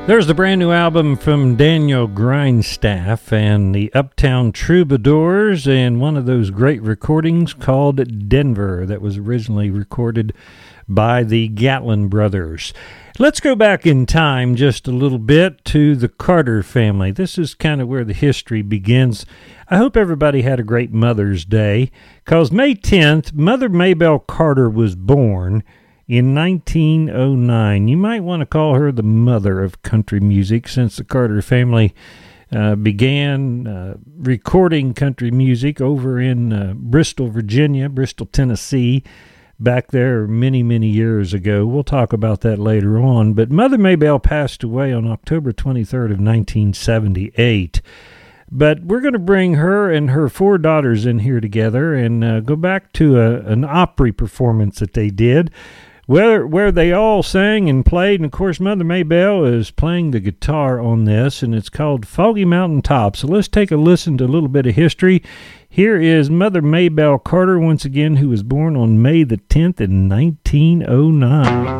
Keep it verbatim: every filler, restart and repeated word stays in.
There's the brand new album from Daniel Grindstaff and the Uptown Troubadours, and one of those great recordings called Denver that was originally recorded by the Gatlin brothers. Let's go back in time just a little bit to the Carter family. This is kind of where the history begins. I hope everybody had a great Mother's Day, because May tenth, Mother Maybelle Carter was born in nineteen oh nine. You might want to call her the mother of country music, since the Carter family uh, began uh, recording country music over in uh, Bristol, Virginia, Bristol, Tennessee, back there many, many years ago. We'll talk about that later on. But Mother Maybelle passed away on October twenty-third of nineteen seventy-eight. But we're going to bring her and her four daughters in here together and uh, go back to a, an Opry performance that they did, where where they all sang and played. And, of course, Mother Maybelle is playing the guitar on this, and it's called Foggy Mountain Top. So let's take a listen to a little bit of history. Here is Mother Maybelle Carter once again, who was born on May the tenth in nineteen oh nine.